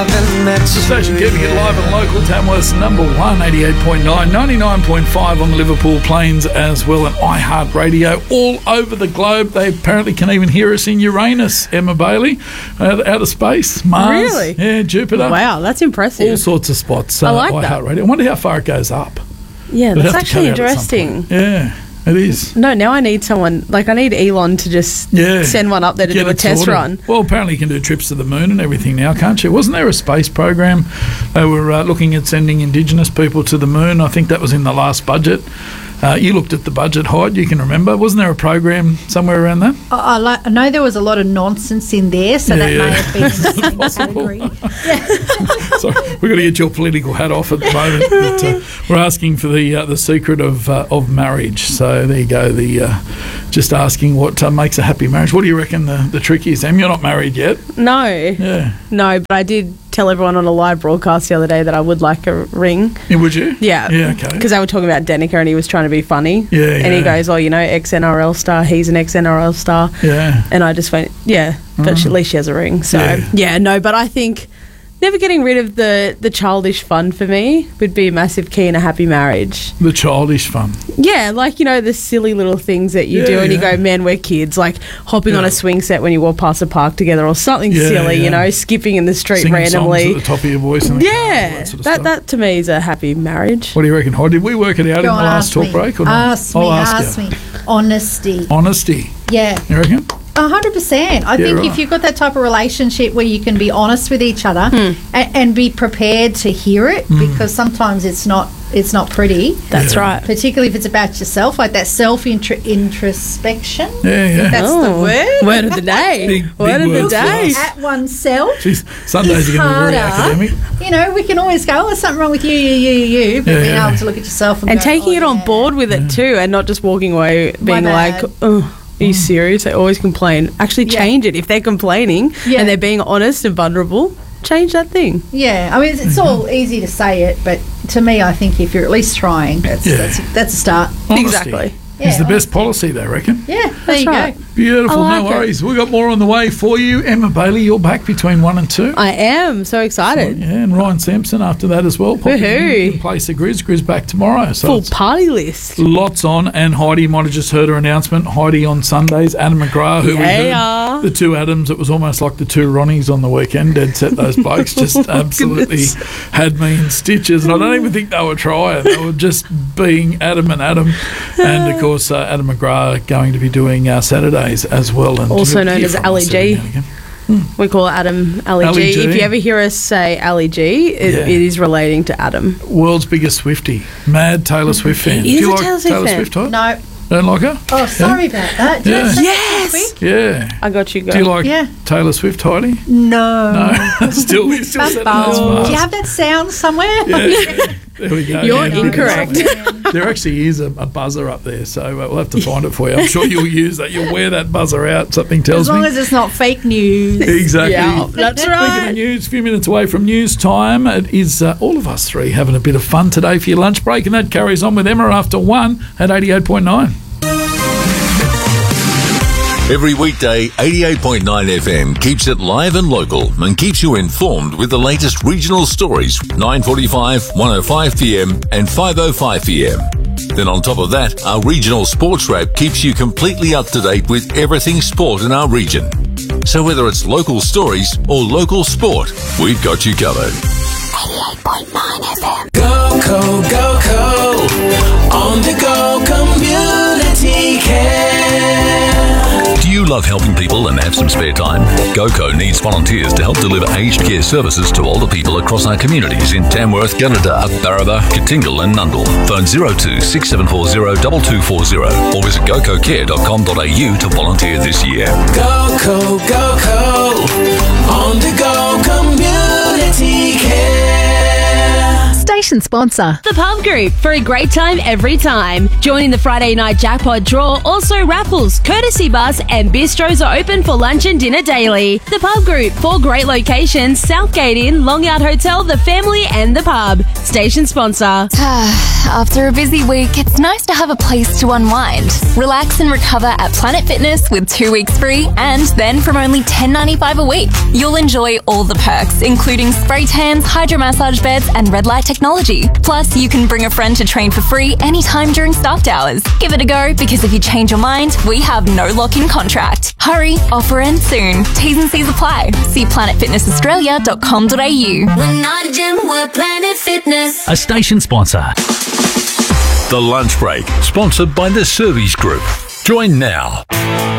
The station keeping it live and local, Tamworth's number 1, 88.9, 99.5 on the Liverpool Plains as well, and iHeartRadio all over the globe. They apparently can even hear us in Uranus, Emma Bailey, outer space, Mars, Really? yeah, Jupiter. Wow, that's impressive. All sorts of spots. I like that. iHeartRadio. I wonder how far it goes up. Yeah, We'd that's have to cut actually out at some interesting. point. Yeah, it is. No, now I need someone, I need Elon to just send one up there to Get do a it test sorted. run. Well, apparently you can do trips to the moon and everything now, can't you? Wasn't there a space program? They were looking at sending Indigenous people to the moon. I think that was in the last budget. You looked at the budget, Hyde, you can remember. Wasn't there a program somewhere around that? I know there was a lot of nonsense in there, so that may have been in the same category. Sorry, we've got to get your political hat off at the moment. But, we're asking for the secret of marriage. So there you go. Just asking what makes a happy marriage. What do you reckon the trick is, Em? You're not married yet. No. Yeah. No, but I did tell everyone on a live broadcast the other day that I would like a ring. Yeah, would you? Yeah. Yeah, okay. Because they were talking about Danica and he was trying to be funny. Yeah, And he yeah. goes, ex-NRL star, he's an ex-NRL star. Yeah. And I just went, but at least she has a ring. So, but I think never getting rid of the childish fun for me would be a massive key in a happy marriage. The childish fun. Yeah, the silly little things that you do and you go, man, we're kids, like hopping on a swing set when you walk past a park together or something silly, skipping in the street Singing randomly. songs at the top of your voice. In the car, all that sort of stuff. that to me is a happy marriage. What do you reckon, Hyde? Did we work it out in the last talk break? Or not? Ask me. Honesty. Honesty. Yeah. You reckon? 100%. I think if you've got that type of relationship where you can be honest with each other and be prepared to hear it, because sometimes it's not pretty. That's right. Particularly if it's about yourself, like that self-introspection. Yeah. That's the word. Word of the day. Big Word of the words for day. us. At oneself. Jeez, Sundays are going to be very academic. We can always go, there's something wrong with you, but being able to look at yourself and go, taking it on board with it too, and not just walking away being like, oh, are you serious? They always complain. Actually change it. If they're complaining and they're being honest and vulnerable, change that thing. Yeah, I mean, it's all easy to say it, but to me, I think if you're at least trying, that's a start. Honesty Exactly. is the best policy, they reckon. Yeah, there you right. go. Beautiful, I like no worries. We've got more on the way for you. Emma Bailey, you're back between 1 and 2. I am so excited. Yeah, and Ryan Sampson after that as well. Woohoo. Place the Grizz. Grizz back tomorrow. So Full it's party list. lots on. And Heidi might have just heard her announcement. Heidi on Sundays. Adam McGrath, who we heard. The two Adams. It was almost like the two Ronnies on the weekend. Dead set, those blokes just absolutely had me in stitches. And I don't even think they were trying. They were just being Adam and Adam. And, of course, Adam McGrath going to be doing Saturdays as well. And Also known as Ali G. We call Adam Ali G. If you ever hear us say Ali G, it is relating to Adam. World's biggest Swiftie. Mad Taylor Swift fan. He is Do you a like Taylor Swift fan. Swift, Hyde? No. Don't like her? Oh, sorry about that. Did I say that quick? Yeah. I got you, girl. Do you like Taylor Swift, Heidi? No. No. Still said it as Do fast. you have that sound somewhere? Yeah. There we go. You're incorrect. There actually is a buzzer up there, so we'll have to find it for you. I'm sure you'll use that. You'll wear that buzzer out, something tells As long me. as it's not fake news. Exactly. Yeah, that's Speaking right. of news, a few minutes away from news time, it is all of us three having a bit of fun today for your lunch break, and that carries on with Emma after 1 at 88.9. Every weekday, 88.9 FM keeps it live and local and keeps you informed with the latest regional stories, 9:45, 1:05 PM and 5:05 PM. Then on top of that, our regional sports wrap keeps you completely up to date with everything sport in our region. So whether it's local stories or local sport, we've got you covered. 88.9 FM. Go, go, go, go. On the go community care. Do you love helping people and have some spare time? GoCo needs volunteers to help deliver aged care services to older people across our communities in Tamworth, Gunnedah, Barraba, Katingal and Nundle. Phone 02 6740 2240 or visit gococare.com.au to volunteer this year. Go, go, go, go. On the go community care. Station sponsor. The Pub Group, for a great time every time. Joining the Friday night jackpot draw, also raffles, courtesy bus and bistros are open for lunch and dinner daily. The Pub Group, 4 great locations, Southgate Inn, Long Yard Hotel, The Family and The Pub. Station sponsor. After a busy week, it's nice to have a place to unwind. Relax and recover at Planet Fitness with 2 weeks free, and then from only $10.95 a week. You'll enjoy all the perks, including spray tans, hydro massage beds, and red light technology. Plus, you can bring a friend to train for free anytime during staffed hours. Give it a go, because if you change your mind, we have no lock-in contract. Hurry, offer ends soon. T's and C's apply. See planetfitnessaustralia.com.au. We're not a gym, we're Planet Fitness. A station sponsor. The Lunch Break, sponsored by the Service Group. Join now.